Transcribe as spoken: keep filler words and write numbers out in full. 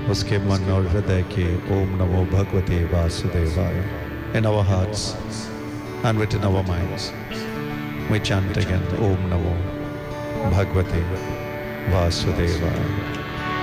उसके मन और हृदय के ओम नमो भगवते वासुदेवाय. In our hearts and within our minds, we chant again Om Namo Bhagavate Vasudevaya.